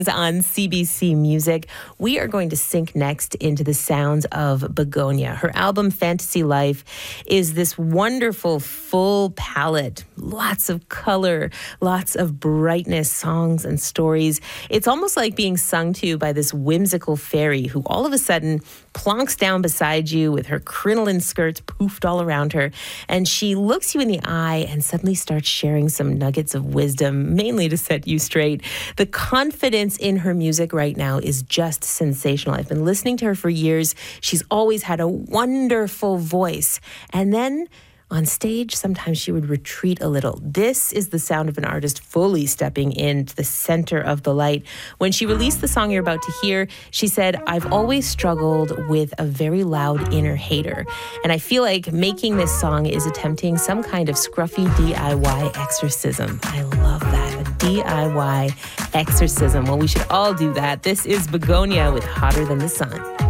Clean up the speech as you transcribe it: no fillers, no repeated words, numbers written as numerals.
On CBC Music, we are going to sink next into the sounds of Begonia. Her album Fantasy Life is this wonderful full palette, lots of color, lots of brightness, songs and stories. It's almost like being sung to by this whimsical fairy who all of a sudden plonks down beside you with her crinoline skirts poofed all around her, and she looks you in the eye and suddenly starts sharing some nuggets of wisdom, mainly to set you straight. The confidence in her music right now is just sensational. I've been listening to her for years. She's always had a wonderful voice. And then on stage, sometimes she would retreat a little. This is the sound of an artist fully stepping into the center of the light. When she released the song you're about to hear, she said, "I've always struggled with a very loud inner hater. And I feel like making this song is attempting some kind of scruffy DIY exorcism." I love that. A DIY exorcism. Well, we should all do that. This is Begonia with Hotter Than the Sun.